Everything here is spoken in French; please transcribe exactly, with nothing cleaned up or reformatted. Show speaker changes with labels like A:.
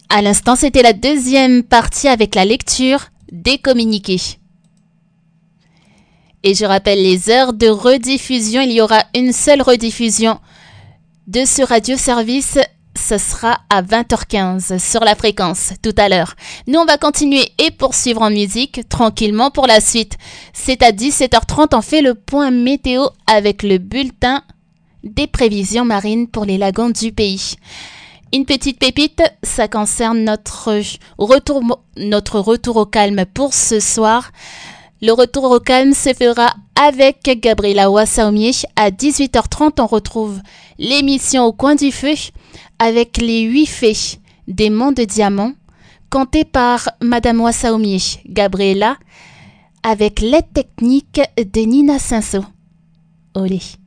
A: À l'instant, c'était la deuxième partie avec la lecture des communiqués. Et je rappelle les heures de rediffusion. Il y aura une seule rediffusion de ce radio-service. Ce sera à vingt heures quinze sur la fréquence tout à l'heure. Nous, on va continuer et poursuivre en musique tranquillement pour la suite. C'est à dix-sept heures trente, on fait le point météo avec le bulletin des prévisions marines pour les lagons du pays. Une petite pépite, ça concerne notre retour, notre retour au calme pour ce soir. Le retour au calme se fera avec Gabriela Wassaomier. À dix-huit heures trente, on retrouve l'émission Au coin du feu avec les huit fées des monts de diamants, contées par Madame Wassaomier. Gabriela, avec l'aide technique de Nina Cinceau. Olé.